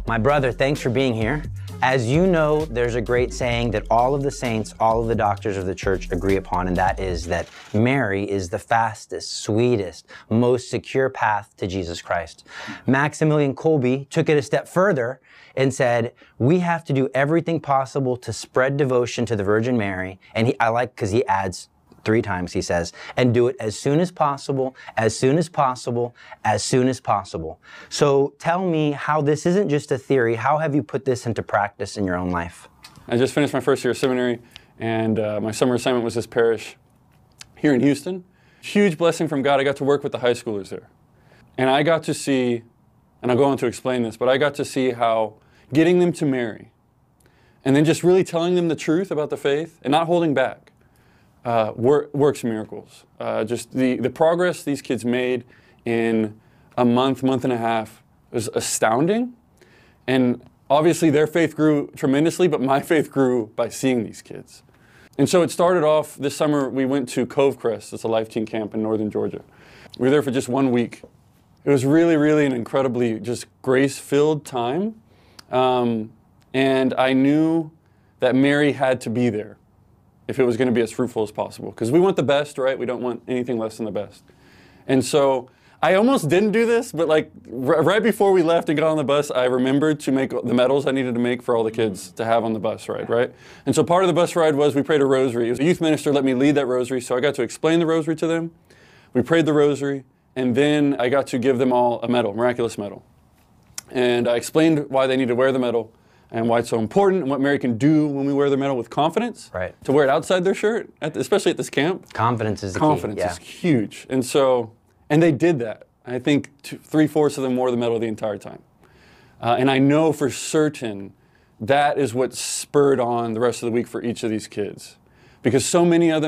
My brother, thanks for being here. As you know, there's a great saying that all of the saints, all of the doctors of the church agree upon, and that is that Mary is the fastest, sweetest, most secure path to Jesus Christ. Maximilian Kolbe took it a step further and said, we have to do everything possible to spread devotion to the Virgin Mary. And I like, because he adds 3 times, he says, and do it as soon as possible, as soon as possible, as soon as possible. So tell me how this isn't just a theory. How have you put this into practice in your own life? I just finished my first year of seminary, and my summer assignment was this parish here in Houston. Huge blessing from God. I got to work with the high schoolers there. And I got to see, and I'll go on to explain this, but I got to see how getting them to Mary and then just really telling them the truth about the faith and not holding back works miracles. Just the progress these kids made in a month and a half was astounding. And obviously their faith grew tremendously, but my faith grew by seeing these kids. And so it started off this summer. We went to Cove Crest. It's a Life Teen camp in northern Georgia. We were there for just 1 week. It was really, really an incredibly just grace-filled time. And I knew that Mary had to be there if it was going to be as fruitful as possible. Because we want the best, right? We don't want anything less than the best. And so I almost didn't do this, but like right before we left and got on the bus, I remembered to make the medals I needed to make for all the kids to have on the bus ride, right? And so part of the bus ride was we prayed a rosary. It was a youth minister let me lead that rosary, so I got to explain the rosary to them. We prayed the rosary, and then I got to give them all a medal, miraculous medal. And I explained why they need to wear the medal and why it's so important and what Mary can do when we wear the medal with confidence. Right. To wear it outside their shirt, especially at this camp. Confidence is the key. Confidence is huge. And so, and they did that. I think 3/4 of them wore the medal the entire time. And I know for certain that is what spurred on the rest of the week for each of these kids. Because so many of them